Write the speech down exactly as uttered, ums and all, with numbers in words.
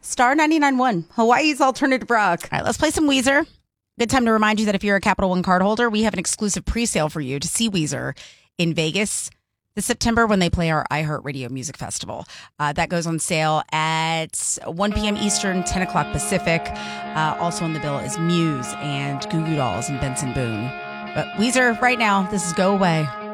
Star ninety-nine point one, Hawaii's alternative rock. All right, let's play some Weezer. Good time to remind you that if you're a Capital One card holder, we have an exclusive pre-sale for you to see Weezer in Vegas this September when they play our iHeartRadio Music Festival. Uh, that goes on sale at one p.m. Eastern, ten o'clock Pacific. Uh, also on the bill is Muse and Goo Goo Dolls and Benson Boone. But Weezer, right now, this is Go Away.